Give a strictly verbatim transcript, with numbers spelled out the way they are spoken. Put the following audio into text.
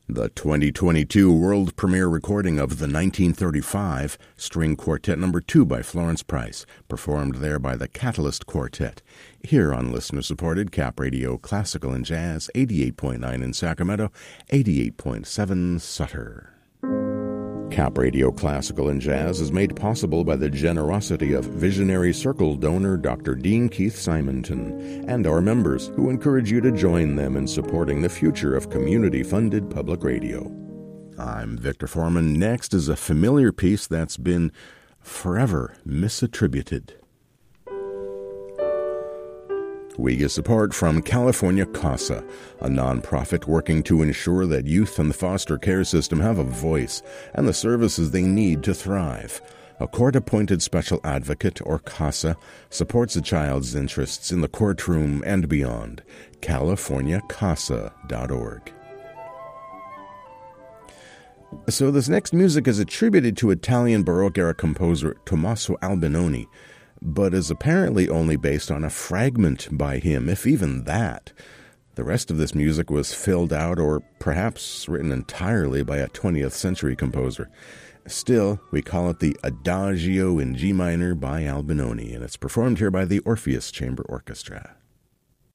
The twenty twenty-two world premiere recording of the nineteen thirty-five String Quartet Number two by Florence Price, performed there by the Catalyst Quartet, here on listener-supported Cap Radio Classical and Jazz, eighty-eight point nine in Sacramento, eighty-eight point seven Sutter. Cap Radio Classical and Jazz is made possible by the generosity of Visionary Circle donor Doctor Dean Keith Simonton and our members, who encourage you to join them in supporting the future of community-funded public radio. I'm Victor Foreman. Next is a familiar piece that's been forever misattributed. We get support from California CASA, a nonprofit working to ensure that youth in the foster care system have a voice and the services they need to thrive. A court-appointed special advocate, or CASA, supports a child's interests in the courtroom and beyond. california casa dot org. So this next music is attributed to Italian Baroque-era composer Tommaso Albinoni, but is apparently only based on a fragment by him, if even that. The rest of this music was filled out or perhaps written entirely by a twentieth century composer. Still, we call it the Adagio in G minor by Albinoni, and it's performed here by the Orpheus Chamber Orchestra.